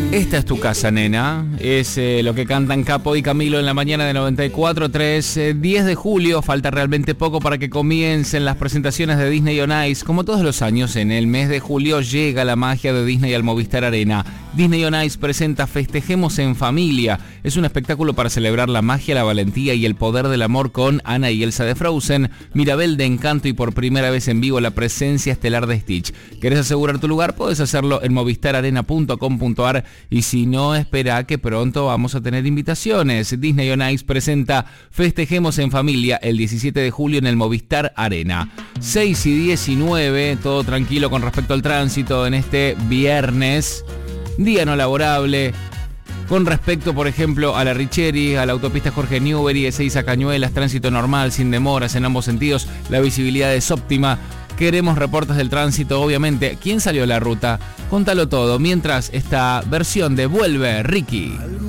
Esta es tu casa, nena. Es lo que cantan Capo y Camilo en la mañana de 94.3. 10 de julio, falta realmente poco para que comiencen las presentaciones de Disney on Ice. Como todos los años, en el mes de julio llega la magia de Disney al Movistar Arena. Disney on Ice presenta Festejemos en Familia. Es un espectáculo para celebrar la magia, la valentía y el poder del amor con Anna y Elsa de Frozen, Mirabel de Encanto y por primera vez en vivo la presencia estelar de Stitch. ¿Querés asegurar tu lugar? Puedes hacerlo en movistararena.com.ar y si no, espera que pronto vamos a tener invitaciones. Disney on Ice presenta Festejemos en Familia el 17 de julio en el Movistar Arena. 6:19, todo tranquilo con respecto al tránsito en este viernes, día no laborable. Con respecto, por ejemplo, a la Richeri, a la autopista Jorge Newbery, E6 a Cañuelas, tránsito normal, sin demoras en ambos sentidos, la visibilidad es óptima. Queremos reportes del tránsito, obviamente. ¿Quién salió a la ruta? Contalo todo, mientras esta versión de Vuelve, Ricky.